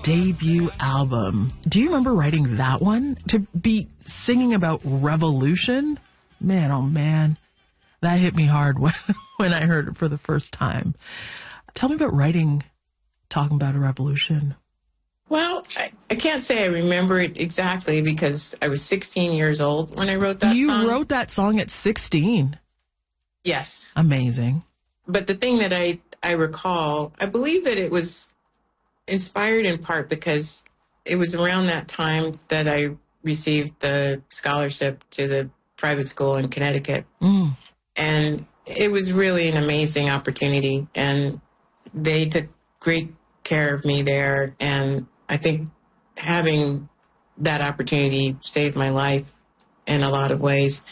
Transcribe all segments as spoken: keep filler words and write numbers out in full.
debut album. Do you remember writing that one? To be singing about revolution? Man, oh man, that hit me hard when, when I heard it for the first time. Tell me about writing, talking about a revolution. Well, I, I can't say I remember it exactly because I was sixteen years old when I wrote that you song. You wrote that song at sixteen? Yes. Amazing. But the thing that I, I recall, I believe that it was inspired in part because it was around that time that I received the scholarship to the private school in Connecticut. Mm. And it was really an amazing opportunity. And they took great care of me there. And I think having that opportunity saved my life in a lot of ways.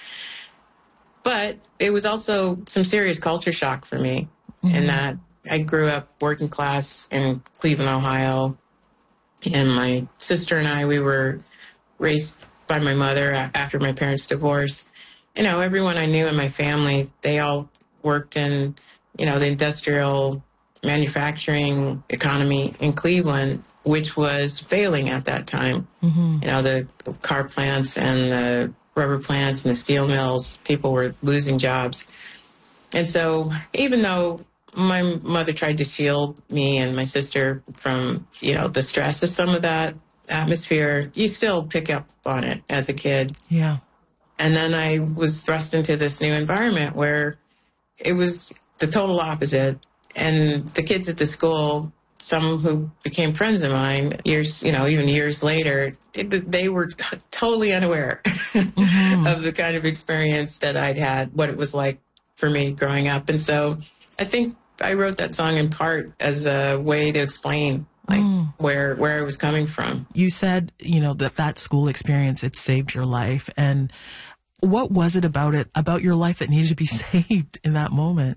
But it was also some serious culture shock for me, mm-hmm. in that I grew up working class in Cleveland, Ohio. And my sister and I, we were raised by my mother after my parents' divorce. You know, everyone I knew in my family, they all worked in, you know, the industrial manufacturing economy in Cleveland, which was failing at that time. Mm-hmm. You know, the car plants and the rubber plants and the steel mills, people were losing jobs. And so even though my mother tried to shield me and my sister from, you know, the stress of some of that atmosphere, you still pick up on it as a kid. Yeah. And then I was thrust into this new environment where it was the total opposite. And the kids at the school, some who became friends of mine years, you know, even years later, it, they were totally unaware mm-hmm. of the kind of experience that I'd had, what it was like for me growing up. And so I think I wrote that song in part as a way to explain like mm. where where I was coming from. You said, you know, that that school experience, it saved your life. And what was it about it, about your life that needed to be saved in that moment?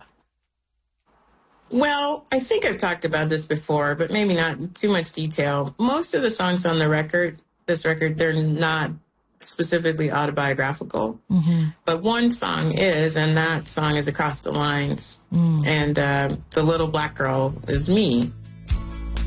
Well, I think I've talked about this before, but maybe not in too much detail. Most of the songs on the record, this record, they're not specifically autobiographical. Mm-hmm. But one song is, and that song is Across the Lines. Mm. And uh, the little black girl is me.